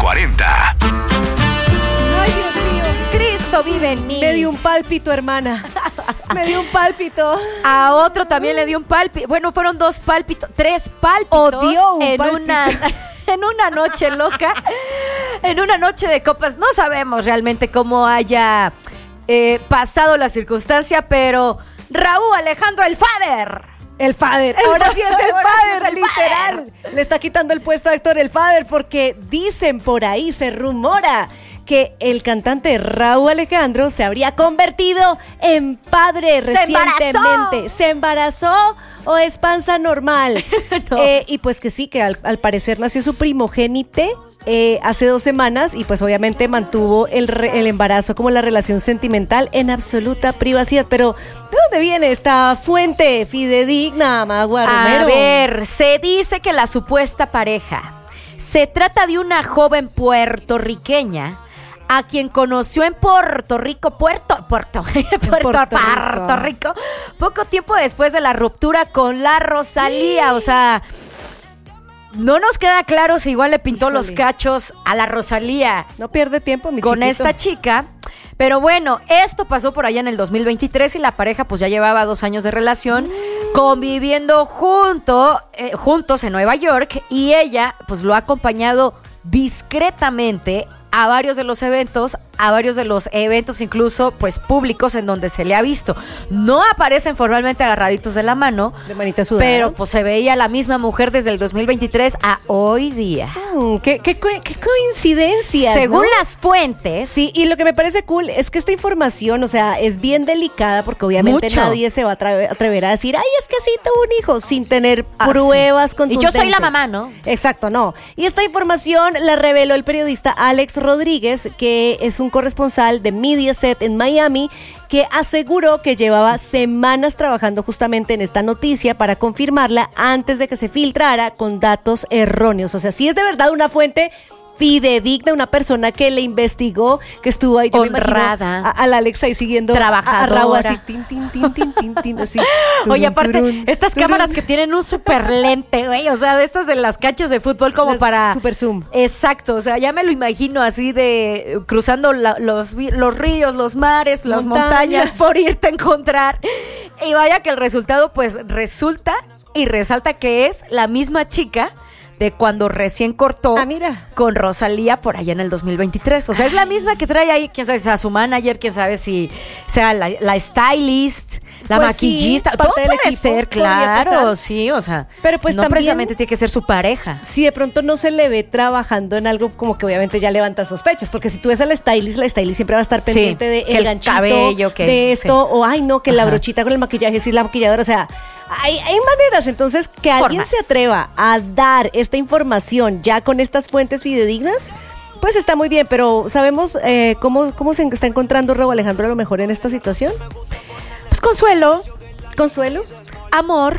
40. Ay, Dios mío. Cristo vive en mí. Me dio un pálpito, hermana. Me dio un pálpito. A otro también le dio un pálpito. Bueno, fueron 2 pálpitos, 3 pálpitos Odió un en pálpito. en una noche loca, en una noche de copas. No sabemos realmente cómo haya pasado la circunstancia, pero Raúl Alejandro el Fader. El Fader. Ahora sí es el Fader, literal. Le está quitando el puesto a Héctor el Fader porque dicen por ahí, se rumora que el cantante Raúl Alejandro se habría convertido en padre recientemente. ¿Se embarazó o es panza normal? No. Y pues que sí, que al parecer nació su primogénite hace 2 semanas y pues obviamente mantuvo el embarazo como la relación sentimental en absoluta privacidad. Pero ¿de dónde viene esta fuente fidedigna, Magua Romero? A ver, se dice que la supuesta pareja se trata de una joven puertorriqueña a quien conoció en Puerto Rico, Puerto Rico, poco tiempo después de la ruptura con la Rosalía. O sea, no nos queda claro si igual le pintó los cachos a la Rosalía No pierde tiempo, mi con chiquito. esta chica. Pero bueno, esto pasó por allá en el 2023 y la pareja pues ya llevaba 2 años de relación conviviendo juntos en Nueva York, y ella pues lo ha acompañado discretamente a varios de los eventos incluso pues públicos en donde se le ha visto. No aparecen formalmente agarraditos de la mano, De manita sudada. pero pues se veía la misma mujer desde el 2023 a hoy día. Qué coincidencia. Según las fuentes, Sí, y lo que me parece cool es que esta información, o sea, es bien delicada porque obviamente Mucho. nadie se va a atrever a decir, ay, es que sí tuvo un hijo, sin tener Ah, pruebas sí. contundentes. Y yo soy la mamá, ¿no? Exacto, no. Y esta información la reveló el periodista Alex Rodríguez, que es un corresponsal de Mediaset en Miami, que aseguró que llevaba semanas trabajando justamente en esta noticia para confirmarla antes de que se filtrara con datos erróneos. O sea, sí es de verdad una fuente fidedigna, una persona que le investigó, que estuvo ahí, yo me imagino Honrada. a la Alexa ahí siguiendo Trabajadora. a Raúl así, tin, tin, tin, tin, tin, tin, así. Oye, Turun, aparte, turun, estas turun. cámaras que tienen un super lente, güey, o sea, de estas de las canchas de fútbol como Las para... super zoom. Exacto, o sea, ya me lo imagino así de cruzando los ríos, los mares, las montañas por irte a encontrar. Y vaya que el resultado, pues, resulta y resalta que es la misma chica de cuando recién cortó Mira. con Rosalía por allá en el 2023. O sea, es la misma que trae ahí, quién sabe si sea su manager, quién sabe si sea la stylist, la Pues maquillista. sí, Todo parte del puede equipo, ser, podría claro, pasar. sí, o sea. Pero pues no también- precisamente tiene que ser su pareja. Si de pronto no se le ve trabajando en algo, como que obviamente ya levanta sospechas, porque si tú ves a la stylist siempre va a estar pendiente de que el el ganchito, cabello, que- de esto, sí. o ay no, que la Ajá. brochita con el maquillaje, sí, la maquilladora, o sea, hay maneras. Entonces, que alguien Formas. se atreva a dar esta información ya con estas fuentes fidedignas, pues está muy bien. Pero ¿sabemos cómo se está encontrando Raúl Alejandro a lo mejor en esta situación? Pues consuelo, ¿Consuelo? amor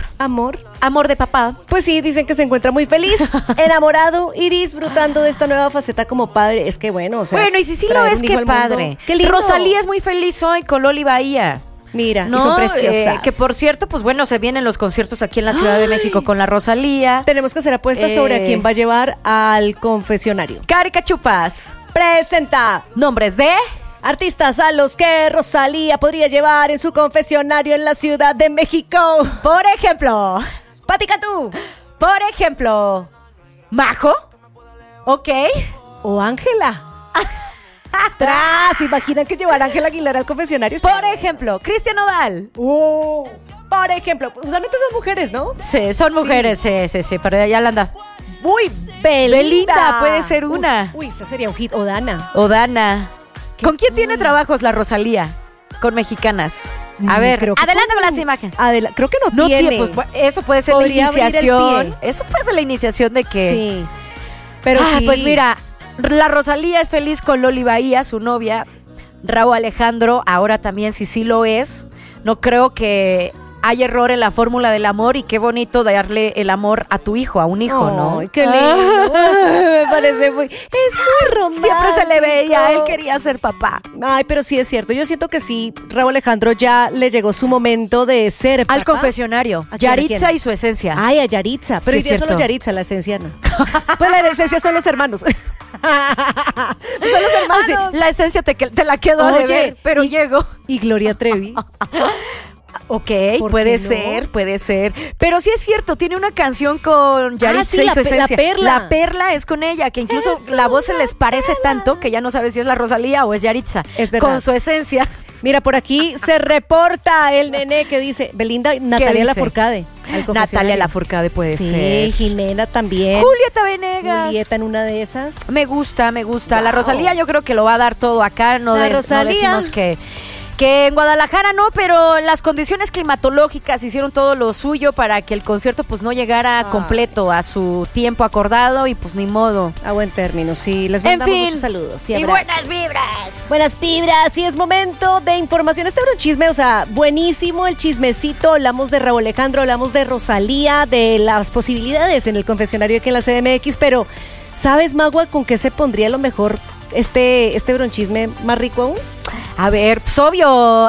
de papá. Pues sí, dicen que se encuentra muy feliz, enamorado y disfrutando de esta nueva faceta como padre. Es que bueno, o sea, Bueno, y si sí lo traer es, un hijo qué al mundo. padre. Qué lindo. Rosalía es muy feliz hoy con Loli Bahía. Mira, No, y son preciosas. que por cierto, pues bueno, se vienen los conciertos aquí en la Ciudad de México con la Rosalía. Tenemos que hacer apuestas sobre a quién va a llevar al confesionario. Caricachupas. Presenta Nombres de... artistas a los que Rosalía podría llevar en su confesionario en la Ciudad de México. Por ejemplo... Pati Cantú Por ejemplo... Majo. Ok. o Ángela. Tras, imaginan que llevar a Ángela Aguilar al confesionario. Por ejemplo, Cristian Nodal. Por ejemplo, usualmente son mujeres, ¿no? Sí, son mujeres, sí, pero ya la anda. Uy, Belinda. Belinda puede ser una. Uy, eso sería un hit. O Dana. O Dana. ¿Con quién cool. tiene trabajos la Rosalía? Con mexicanas. A ver, creo que adelante con con- las imágenes. Creo que No tiene. tiene, pues, eso puede ser Podría la abrir el iniciación. pie. Eso puede ser la iniciación de que... Sí. Pero Ah, sí. pues mira, la Rosalía es feliz con Loli Bahía, su novia. Raúl Alejandro, ahora también, si sí lo es. No creo que hay error en la fórmula del amor, y qué bonito darle el amor a tu hijo, a un hijo, ¿no? Ay, qué lindo. Me parece muy... Es muy romántico. Siempre se le veía, él quería ser papá. Ay, pero sí es cierto. Yo siento que sí, Raúl Alejandro ya le llegó su momento de ser Al papá. confesionario. ¿A quién, a Yaritza quién? y su esencia. Ay, a Yaritza. Pero Sí, hoy día es solo cierto. Yaritza, la esencia no. Pues la esencia son los hermanos. Son los hermanos. Ah, sí, la esencia te la quedo a Oye, deber, pero llego. Y Gloria Trevi. Ok, ¿Por puede qué no? ser, puede ser. Pero sí es cierto, tiene una canción con Yaritza sí, y su esencia. La Perla. La Perla es con ella, que incluso la voz se les parece tanto que ya no sabes si es la Rosalía o es Yaritza. Es verdad. Con su esencia. Mira, por aquí se reporta el nene que dice Belinda, Natalia dice? Lafourcade. al Natalia confesionario. Lafourcade puede Sí, ser. Jimena también. Julieta Venegas. Julieta en una de esas. Me gusta, me gusta. La Wow. Rosalía yo creo que lo va a dar todo acá. No, La no Rosalía. decimos que en Guadalajara no, pero las condiciones climatológicas hicieron todo lo suyo para que el concierto pues no llegara completo a su tiempo acordado y pues ni modo. A buen término, sí. Les En mandamos fin, muchos saludos. y abrazos. buenas vibras. Buenas vibras, y es momento de información. Este chisme, o sea, buenísimo el chismecito. Hablamos de Raúl Alejandro, hablamos de Rosalía, de las posibilidades en el confesionario aquí en la CDMX, pero ¿sabes, Magua, con qué se pondría a lo mejor este bronchisme más rico aún? A ver, pues obvio,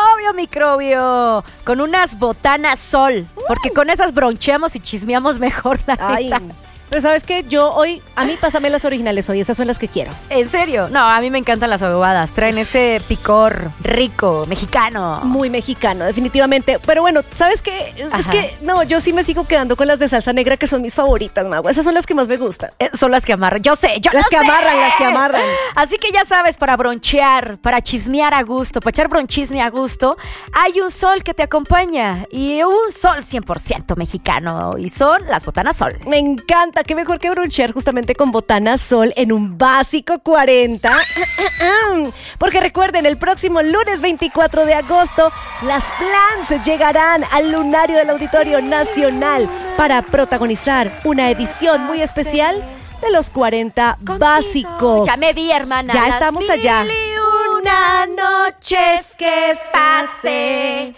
microbio, con unas botanas Sol, porque con esas broncheamos y chismeamos mejor, la Ay, neta. pero ¿sabes qué? Yo hoy, a mí pásame las originales hoy, esas son las que quiero. ¿En serio? No, a mí me encantan las adobadas, traen ese picor rico, mexicano. Muy mexicano, definitivamente. Pero bueno, ¿sabes qué? Es Ajá. que, no, yo sí me sigo quedando con las de salsa negra, que son mis favoritas, Magua. Esas son las que más me gustan. Son las que amarran, yo sé, yo Las lo que sé. amarran, las que amarran. Así que ya sabes, para bronchear, para chismear a gusto, para echar bronchisme a gusto, hay un sol que te acompaña y un sol 100% mexicano y son las botanas Sol. Me encanta, qué mejor que bronchear justamente con Botana Sol en un básico 40. Porque recuerden, el próximo lunes 24 de agosto, las Plans llegarán al lunario del Auditorio Nacional para protagonizar una edición muy especial de los 40 básicos. Ya me vi, hermana. Ya las estamos allá. 1001 noches que pasé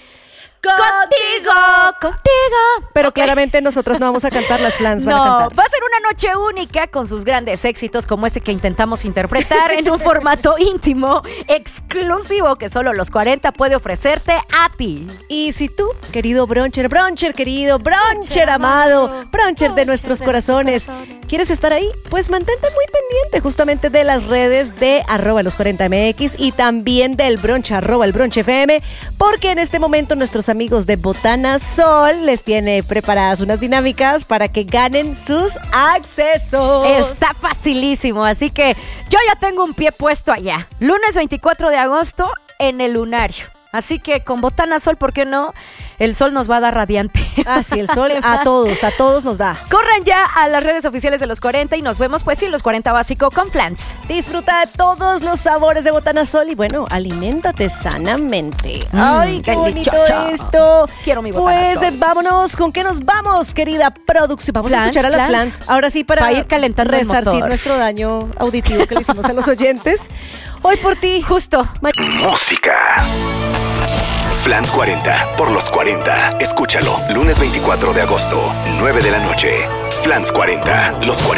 contigo. Pero Ok. claramente nosotros no vamos a cantar, las Plans van a No, cantar. va a ser una noche única con sus grandes éxitos como este que intentamos interpretar en un formato íntimo, exclusivo que solo los 40 puede ofrecerte a ti. Y si tú, querido broncher querido, broncher amado, broncher de nuestros corazones, ¿quieres estar ahí? Pues mantente muy pendiente justamente de las redes de @los40mx y también del brunch @el brunch FM, porque en este momento nuestros amigos de Botana Sol les tiene preparadas unas dinámicas para que ganen sus accesos. Está facilísimo, así que yo ya tengo un pie puesto allá. Lunes 24 de agosto en el lunario. Así que con Botana Sol, ¿por qué no? El sol nos va a dar radiante. Ah, sí, el sol a todos nos da. Corran ya a las redes oficiales de los 40 y nos vemos pues sí, los 40 básico con Plans. Disfruta de todos los sabores de Botana Sol y bueno, aliméntate sanamente. Ay, qué bonito delicioso. esto. Quiero mi Botana Pues Sol. Vámonos, ¿con qué nos vamos, querida producción? Vamos a Flans, escuchar a las Flans. Flans. Ahora sí, para ir calentando el resarcir motor. nuestro daño auditivo que le hicimos a los oyentes. Hoy por ti. Justo. Música. Flans 40 por los 40. Escúchalo. Lunes 24 de agosto, 9 de la noche. Flans 40, los 40.